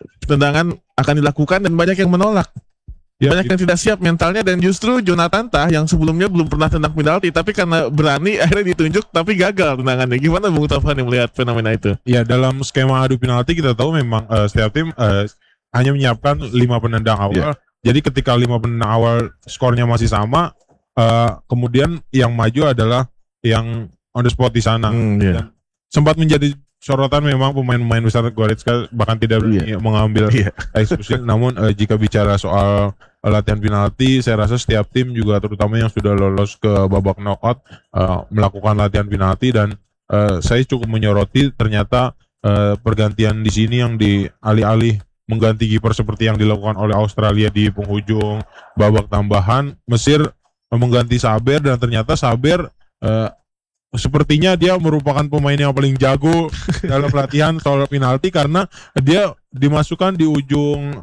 tendangan akan dilakukan dan banyak yang menolak. Ya, Banyak yang tidak siap mentalnya, dan justru Jonathan Tah yang sebelumnya belum pernah tendang penalti, tapi karena berani akhirnya ditunjuk tapi gagal tendangannya. Gimana Bung Taufan yang melihat fenomena itu? ya dalam skema adu penalti kita tahu memang setiap tim hanya menyiapkan 5 penendang awal. Jadi ketika 5 penendang awal skornya masih sama, kemudian yang maju adalah yang on the spot di sana. Dan sempat menjadi sorotan memang pemain-pemain besar Goretzka bahkan tidak berani mengambil eksekusi. Namun jika bicara soal latihan penalti, saya rasa setiap tim juga terutama yang sudah lolos ke babak knockout melakukan latihan penalti, dan saya cukup menyoroti ternyata pergantian di sini yang alih-alih mengganti kiper seperti yang dilakukan oleh Australia di penghujung babak tambahan, Mesir mengganti Saber, dan ternyata Saber sepertinya dia merupakan pemain yang paling jago dalam latihan soal penalti, karena dia dimasukkan di ujung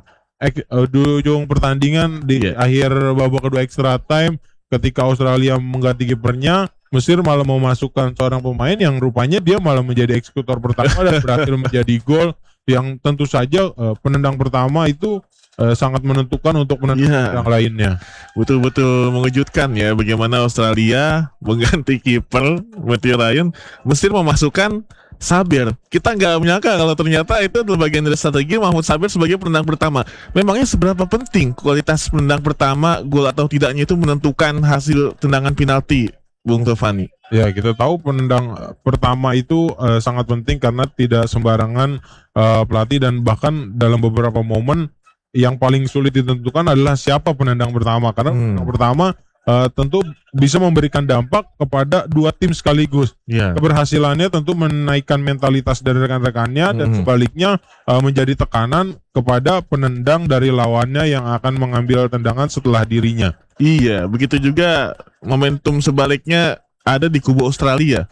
pertandingan di akhir babak kedua extra time ketika Australia mengganti kipernya. Mesir malah memasukkan seorang pemain yang rupanya dia malah menjadi eksekutor pertama dan berhasil menjadi gol yang tentu saja penendang pertama itu sangat menentukan untuk menentukan yang lainnya. Betul-betul mengejutkan ya bagaimana Australia mengganti kiper Matthew Ryan, Mesir memasukkan Saber. Kita nggak menyangka kalau ternyata itu adalah bagian dari strategi Mahmud Saber sebagai penendang pertama. Memangnya seberapa penting kualitas penendang pertama, gol atau tidaknya itu menentukan hasil tendangan penalti, Bung Tovani? Ya, kita tahu penendang pertama itu sangat penting karena tidak sembarangan pelatih, dan bahkan dalam beberapa momen yang paling sulit ditentukan adalah siapa penendang pertama, karena penendang pertama tentu bisa memberikan dampak kepada 2 tim sekaligus. Keberhasilannya tentu menaikkan mentalitas dari rekan-rekannya, dan sebaliknya menjadi tekanan kepada penendang dari lawannya yang akan mengambil tendangan setelah dirinya. Iya, begitu juga momentum sebaliknya ada di kubu Australia.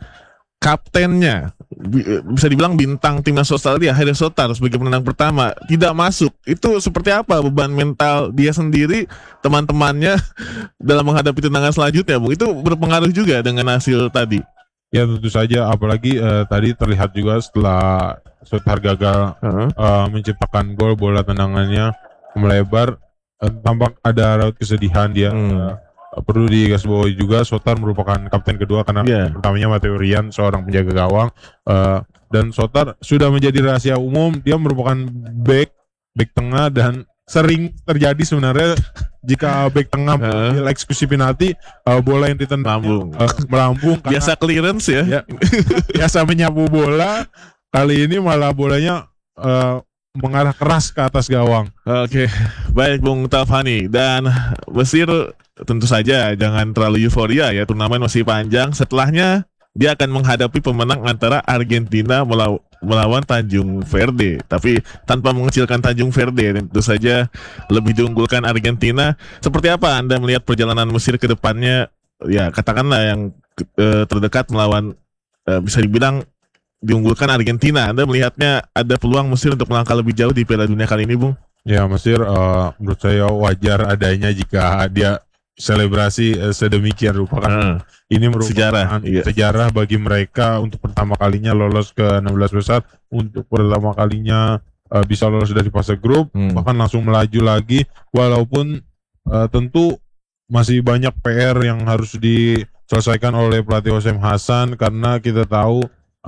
Kaptennya bisa dibilang bintang timnas Australia, Hayden Sotar sebagai penendang pertama tidak masuk. Itu seperti apa beban mental dia sendiri, teman-temannya dalam menghadapi tendangan selanjutnya, Bung? Itu berpengaruh juga dengan hasil tadi. Ya tentu saja, apalagi tadi terlihat juga setelah Sotar gagal menciptakan gol, bola tendangannya melebar, tampak ada raut kesedihan dia. Perlu digarisbawahi juga Sotar merupakan kapten kedua karena pertamanya Mateo Ryan, seorang penjaga gawang, dan Sotar sudah menjadi rahasia umum dia merupakan back tengah, dan sering terjadi sebenarnya jika back tengah mengambil eksekusi penalti, bola yang ditendang melambung biasa clearance ya. Biasa menyapu bola, kali ini malah bolanya mengarah keras ke atas gawang. Oke, baik Bung Tafani. Dan Mesir tentu saja jangan terlalu euforia ya, turnamen masih panjang. Setelahnya dia akan menghadapi pemenang antara Argentina melawan Tanjung Verde. Tapi tanpa mengecilkan Tanjung Verde, tentu saja lebih diunggulkan Argentina. Seperti apa Anda melihat perjalanan Mesir ke depannya? Ya katakanlah yang terdekat melawan bisa dibilang diunggulkan Argentina. Anda melihatnya ada peluang Mesir untuk melangkah lebih jauh di Piala Dunia kali ini, Bung? Ya, Mesir menurut saya wajar adanya jika dia selebrasi sedemikian rupa, kan ini merupakan sejarah bagi mereka untuk pertama kalinya lolos ke 16 besar, untuk pertama kalinya bisa lolos dari fase grup, bahkan langsung melaju lagi, walaupun tentu masih banyak PR yang harus diselesaikan oleh pelatih Hossein Hassan, karena kita tahu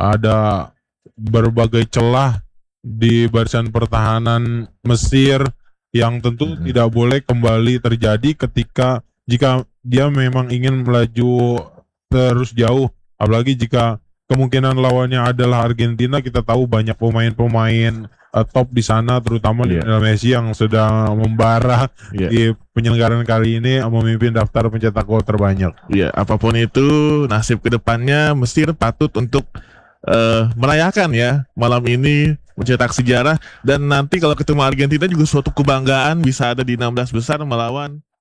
ada berbagai celah di barisan pertahanan Mesir yang tentu tidak boleh kembali terjadi jika dia memang ingin melaju terus jauh, apalagi jika kemungkinan lawannya adalah Argentina. Kita tahu banyak pemain-pemain top di sana, terutama Lionel Messi yang sedang membara di penyelenggaraan kali ini, memimpin daftar pencetak gol terbanyak. Apapun itu nasib kedepannya, Mesir patut untuk merayakan ya malam ini, mencetak sejarah, dan nanti kalau ketemu Argentina juga suatu kebanggaan bisa ada di 16 besar melawan